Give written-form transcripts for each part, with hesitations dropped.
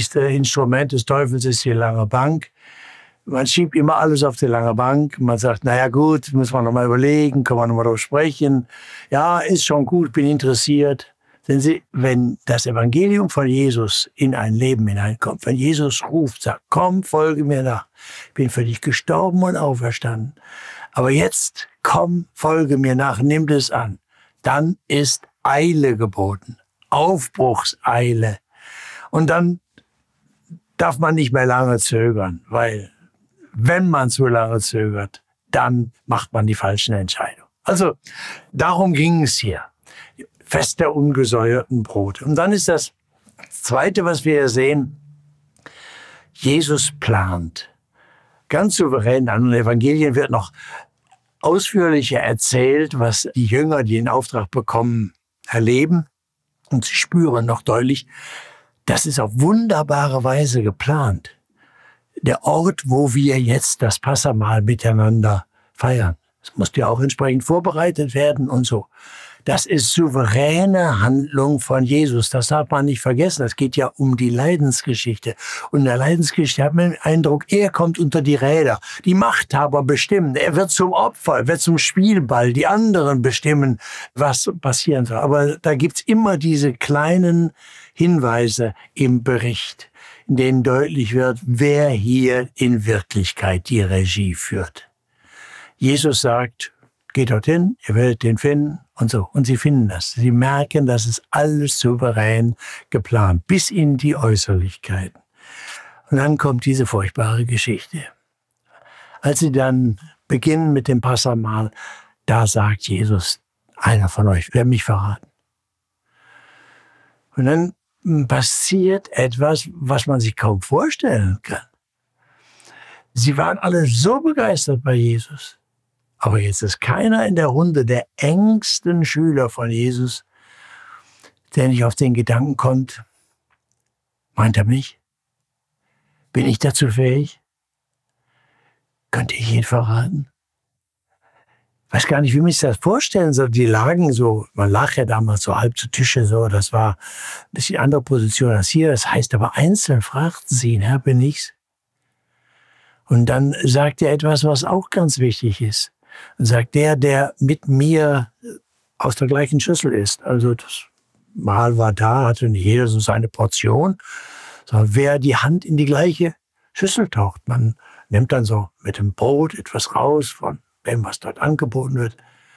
wichtigste Instrument des Teufels ist die lange Bank. Man schiebt immer alles auf die lange Bank. Man sagt, naja gut, müssen wir noch mal überlegen, können wir noch mal darüber sprechen. Ja, ist schon gut, bin interessiert. Denn wenn das Evangelium von Jesus in ein Leben hineinkommt, wenn Jesus ruft, sagt, komm, folge mir nach. Ich bin für dich gestorben und auferstanden. Aber jetzt, komm, folge mir nach, nimm das an. Dann ist Eile geboten. Aufbruchseile. Und dann darf man nicht mehr lange zögern, weil wenn man zu lange zögert, dann macht man die falschen Entscheidungen. Also darum ging es hier. Fest der ungesäuerten Brote. Und dann ist das Zweite, was wir hier sehen, Jesus plant. Ganz souverän. An den Evangelien wird noch ausführlicher erzählt, was die Jünger, die den Auftrag bekommen, erleben. Und sie spüren noch deutlich, das ist auf wunderbare Weise geplant. Der Ort, wo wir jetzt das Passahmahl miteinander feiern. Es muss ja auch entsprechend vorbereitet werden und so. Das ist souveräne Handlung von Jesus. Das darf man nicht vergessen. Es geht ja um die Leidensgeschichte. Und in der Leidensgeschichte hat man den Eindruck, er kommt unter die Räder. Die Machthaber bestimmen. Er wird zum Opfer, er wird zum Spielball. Die anderen bestimmen, was passieren soll. Aber da gibt's immer diese kleinen Hinweise im Bericht, in denen deutlich wird, wer hier in Wirklichkeit die Regie führt. Jesus sagt, geht dorthin, ihr werdet den finden und so. Und sie finden das. Sie merken, das ist alles souverän geplant, bis in die Äußerlichkeiten. Und dann kommt diese furchtbare Geschichte. Als sie dann beginnen mit dem Passahmahl, da sagt Jesus, einer von euch wird mich verraten. Und dann passiert etwas, was man sich kaum vorstellen kann. Sie waren alle so begeistert bei Jesus. Aber jetzt ist keiner in der Runde der engsten Schüler von Jesus, der nicht auf den Gedanken kommt, meint er mich? Bin ich dazu fähig? Könnte ich ihn verraten? Weiß gar nicht, wie man sich das vorstellen soll. Die lagen so, man lag ja damals so halb zu Tische so, das war ein bisschen andere Position als hier. Das heißt aber einzeln fragten sie ihn, Herr, bin ich's? Und dann sagt er etwas, was auch ganz wichtig ist. Und sagt der mit mir aus der gleichen Schüssel isst. Also das Mahl war da, hatte nicht jeder so seine Portion, sondern wer die Hand in die gleiche Schüssel taucht. Man nimmt dann so mit dem Brot etwas raus von dem, was dort angeboten wird.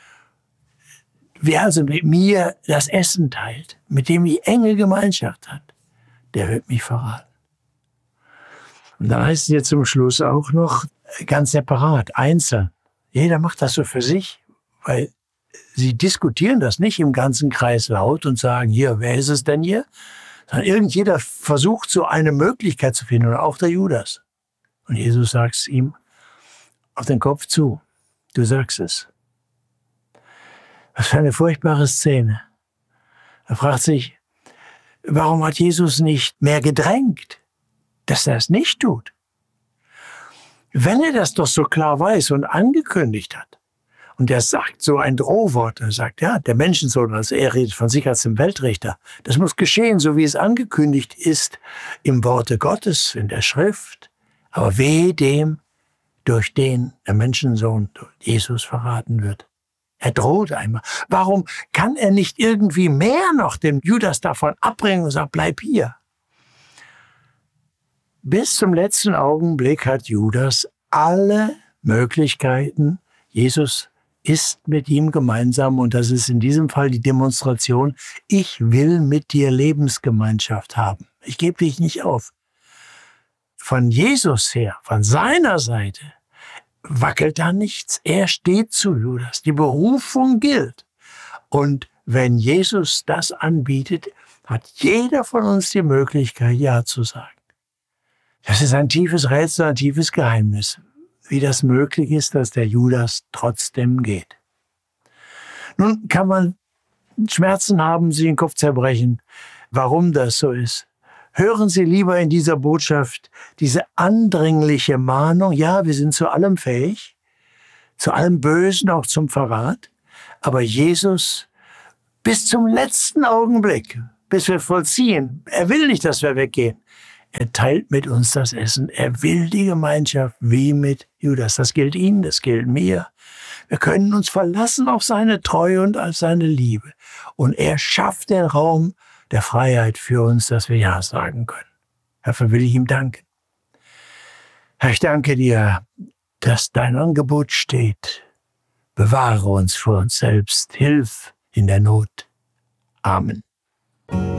Wer also mit mir das Essen teilt, mit dem ich enge Gemeinschaft hat, der wird mich verraten. Und dann heißt es jetzt zum Schluss auch noch ganz separat, einzeln. Jeder macht das so für sich, weil sie diskutieren das nicht im ganzen Kreis laut und sagen, hier, wer ist es denn hier? Sondern irgendjeder versucht so eine Möglichkeit zu finden, und auch der Judas. Und Jesus sagt es ihm auf den Kopf zu. Du sagst es. Was für eine furchtbare Szene. Er fragt sich, warum hat Jesus nicht mehr gedrängt, dass er es nicht tut? Wenn er das doch so klar weiß und angekündigt hat, und er sagt so ein Drohwort, er sagt, ja, der Menschensohn, also er redet von sich als dem Weltrichter, das muss geschehen, so wie es angekündigt ist im Worte Gottes, in der Schrift, aber wehe dem, durch den der Menschensohn Jesus verraten wird. Er droht einmal. Warum kann er nicht irgendwie mehr noch dem Judas davon abbringen und sagen, bleib hier? Bis zum letzten Augenblick hat Judas alle Möglichkeiten. Jesus ist mit ihm gemeinsam und das ist in diesem Fall die Demonstration, ich will mit dir Lebensgemeinschaft haben. Ich gebe dich nicht auf. Von Jesus her, von seiner Seite, wackelt da nichts. Er steht zu Judas. Die Berufung gilt. Und wenn Jesus das anbietet, hat jeder von uns die Möglichkeit, Ja zu sagen. Das ist ein tiefes Rätsel, ein tiefes Geheimnis, wie das möglich ist, dass der Judas trotzdem geht. Nun kann man Schmerzen haben, sich den Kopf zerbrechen, warum das so ist. Hören Sie lieber in dieser Botschaft diese andringliche Mahnung, ja, wir sind zu allem fähig, zu allem Bösen, auch zum Verrat, aber Jesus bis zum letzten Augenblick, bis wir vollziehen, er will nicht, dass wir weggehen. Er teilt mit uns das Essen. Er will die Gemeinschaft wie mit Judas. Das gilt Ihnen, das gilt mir. Wir können uns verlassen auf seine Treue und auf seine Liebe. Und er schafft den Raum der Freiheit für uns, dass wir Ja sagen können. Dafür will ich ihm danken. Herr, ich danke dir, dass dein Angebot steht. Bewahre uns vor uns selbst. Hilf in der Not. Amen.